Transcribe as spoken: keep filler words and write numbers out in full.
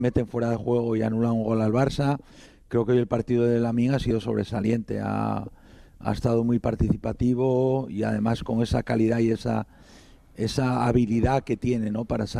meten fuera de juego y anulan un gol al Barça. Creo que hoy el partido de Lamine ha sido sobresaliente, ha, ha estado muy participativo y además con esa calidad y esa, esa habilidad que tiene, ¿no?, para salir